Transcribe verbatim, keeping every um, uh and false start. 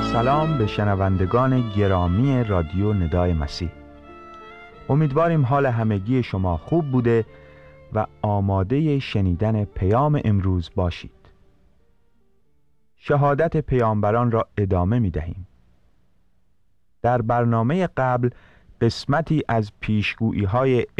سلام به شنوندگان گرامی رادیو ندای مسیح. امیدواریم حال همگی شما خوب بوده و آماده شنیدن پیام امروز باشید. شهادت پیامبران را ادامه می دهیم. در برنامه قبل قسمتی از پیشگویی های